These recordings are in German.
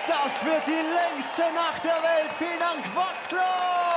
Das wird die längste Nacht der Welt. Vielen Dank, Vox Club!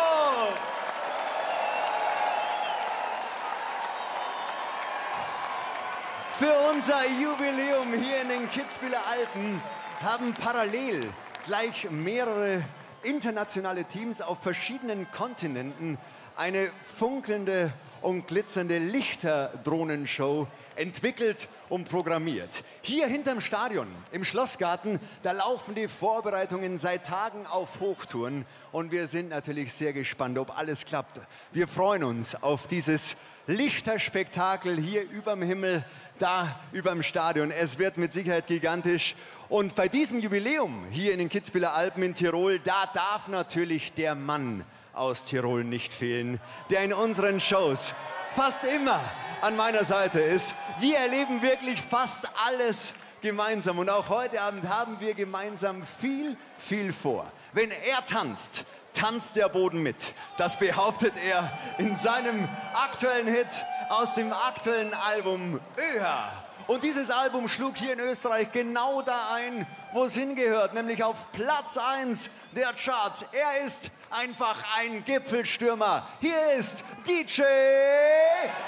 Für unser Jubiläum hier in den Kitzbüheler Alpen haben parallel gleich mehrere internationale Teams auf verschiedenen Kontinenten eine funkelnde und glitzernde Lichterdrohnenshow entwickelt und programmiert. Hier hinterm Stadion, im Schlossgarten, da laufen die Vorbereitungen seit Tagen auf Hochtouren und wir sind natürlich sehr gespannt, ob alles klappt. Wir freuen uns auf dieses Lichterspektakel hier überm Himmel, da überm Stadion. Es wird mit Sicherheit gigantisch. Und bei diesem Jubiläum hier in den Kitzbüheler Alpen in Tirol, da darf natürlich der Mann aus Tirol nicht fehlen, der in unseren Shows fast immer an meiner Seite ist. Wir erleben wirklich fast alles gemeinsam und auch heute Abend haben wir gemeinsam viel vor. Wenn er tanzt, tanzt der Boden mit. Das behauptet er in seinem aktuellen Hit aus dem aktuellen Album Öha. Und dieses Album schlug hier in Österreich genau da ein, wo es hingehört, nämlich auf Platz 1 der Charts. Er ist einfach ein Gipfelstürmer. Hier ist DJ